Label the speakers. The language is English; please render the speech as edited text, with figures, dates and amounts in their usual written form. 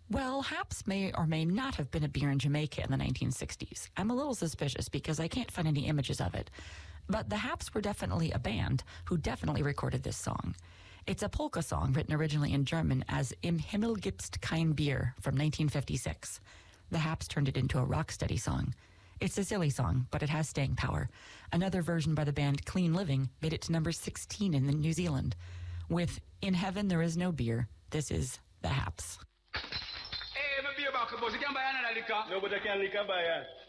Speaker 1: Well, Haps may or may not have been a beer in Jamaica in the 1960s. I'm a little suspicious because I can't find any images of it. But the Haps were definitely a band who definitely recorded this song. It's a polka song written originally in German as Im Himmel gibt's kein Bier from 1956. The Haps turned it into a rocksteady song. It's a silly song, but it has staying power. Another version by the band Clean Living made it to number 16 in New Zealand. With In Heaven There Is No Beer, this is the Haps.
Speaker 2: Hey, my beer back, boss. You can buy another liquor.
Speaker 3: Nobody can liquor buy it.